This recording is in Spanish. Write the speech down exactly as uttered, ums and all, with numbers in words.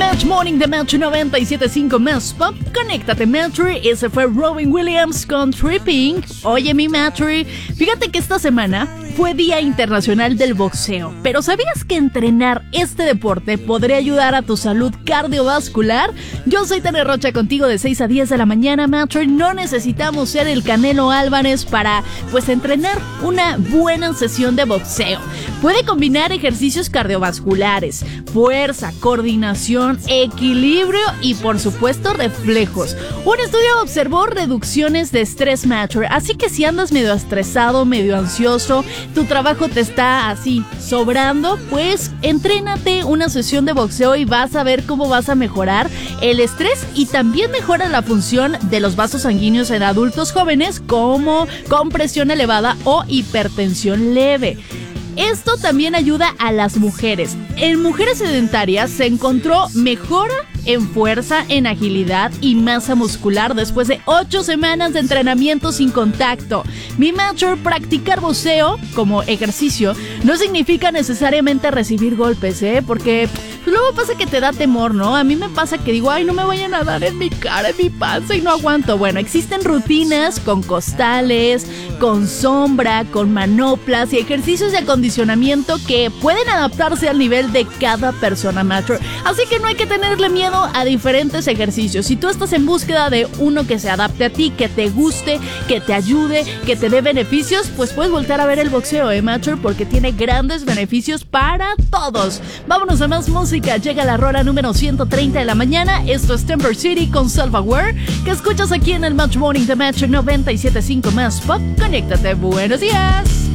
Match Morning de Match noventa y siete punto cinco Más Pop. Conéctate, Matry. Ese fue Robin Williams con Tripping. Oye, mi Matry, fíjate que esta semana fue Día Internacional del Boxeo. Pero ¿sabías que entrenar este deporte podría ayudar a tu salud cardiovascular? Yo soy Tania Rocha contigo de seis a diez de la mañana, Matry. No necesitamos ser el Canelo Álvarez para, pues, entrenar una buena sesión de boxeo. Puede combinar ejercicios cardiovasculares, fuerza, coordinación, equilibrio y, por supuesto, reflejos. Un estudio observó reducciones de estrés, Matry. Así que si andas medio estresado, medio ansioso, tu trabajo te está así sobrando, pues entrénate una sesión de boxeo y vas a ver cómo vas a mejorar el estrés y también mejora la función de los vasos sanguíneos en adultos jóvenes, como con presión elevada o hipertensión leve. Esto también ayuda a las mujeres. En mujeres sedentarias se encontró mejora en fuerza, en agilidad y masa muscular después de ocho semanas de entrenamiento sin contacto. Mi Matcher, practicar boxeo como ejercicio no significa necesariamente recibir golpes, ¿eh? Porque luego pasa que te da temor, ¿no? A mí me pasa que digo, ay, no me vayan a dar en mi cara, en mi panza y no aguanto. Bueno, existen rutinas con costales, con sombra, con manoplas y ejercicios de acondicionamiento que pueden adaptarse al nivel de cada persona, Matcher. Así que no hay que tenerle miedo a diferentes ejercicios. Si tú estás en búsqueda de uno que se adapte a ti, que te guste, que te ayude, que te dé beneficios, pues puedes voltear a ver el boxeo, ¿eh, Matcher? Porque tiene grandes beneficios para todos. Vámonos a más música. Llega la rola número ciento treinta de la mañana. Esto es Temper City con Self-Aware, que escuchas aquí en el Match Morning de Match noventa y siete punto cinco Más Pop. Conéctate. Buenos días.